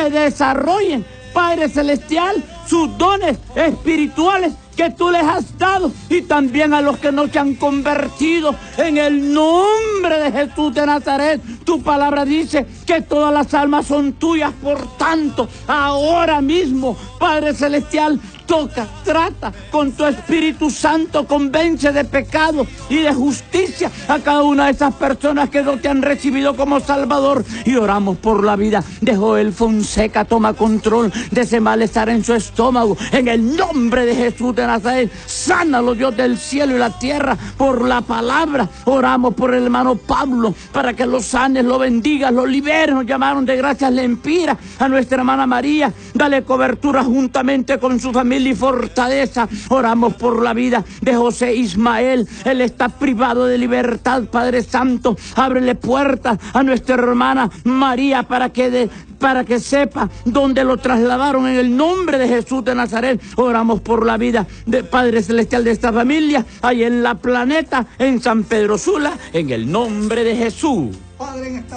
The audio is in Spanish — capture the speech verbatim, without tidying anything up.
que desarrollen, Padre Celestial, sus dones espirituales que tú les has dado, y también a los que no se han convertido, en el nombre de Jesús de Nazaret. Tu palabra dice que todas las almas son tuyas, por tanto, ahora mismo, Padre Celestial, toca, trata con tu Espíritu Santo, convence de pecado y de justicia a cada una de esas personas que no te han recibido como Salvador. Y oramos por la vida de Joel Fonseca. Toma control de ese malestar en su estómago, en el nombre de Jesús de Nazaret. Sánalo, Dios del cielo y la tierra, por la palabra. Oramos por el hermano Pablo, para que lo sanes, lo bendigas, lo liberes. Nos llamaron de gracias Lempira. A nuestra hermana María, dale cobertura juntamente con su familia y fortaleza. Oramos por la vida de José Ismael. Él está privado de libertad, Padre Santo. Ábrele puertas a nuestra hermana María para que de, para que sepa dónde lo trasladaron, en el nombre de Jesús de Nazaret. Oramos por la vida de Padre Celestial de esta familia, ahí en la Planeta, en San Pedro Sula, en el nombre de Jesús. Padre, en esta